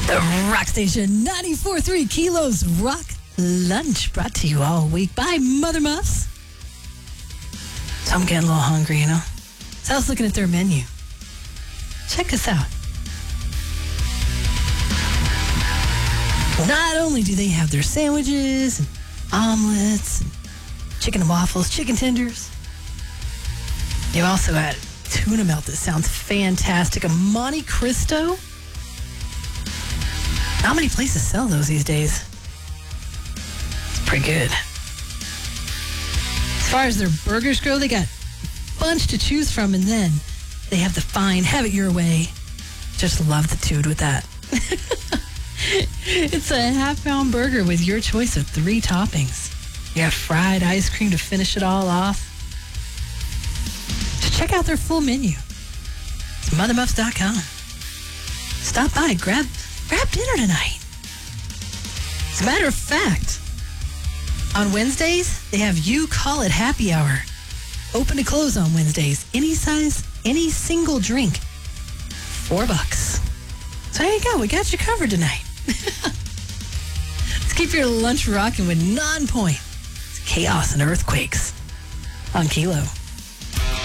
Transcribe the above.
The Rock Station 94.3 Kilos Rock Lunch, brought to you all week by Mother Muffs. So I'm getting a little hungry, you know. So I was looking at their menu. Check us out. Not only do they have their sandwiches and omelets, and chicken and waffles, chicken tenders, they've also got tuna melt that sounds fantastic. A Monte Cristo. Not many places sell those these days. It's pretty good. As far as their burgers go, they got a bunch to choose from, and then they have the fine, have it your way. Just love the dude with that. It's a half-pound burger with your choice of 3 toppings. You have fried ice cream to finish it all off. Just check out their full menu. It's mothermuffs.com. Stop by, grab dinner tonight. As a matter of fact, on Wednesdays, they have You Call It Happy Hour. Open to close on Wednesdays. Any size, any single drink. $4. So there you go. We got you covered tonight. Let's keep your lunch rocking with Non-Point. It's chaos and earthquakes on Kilo.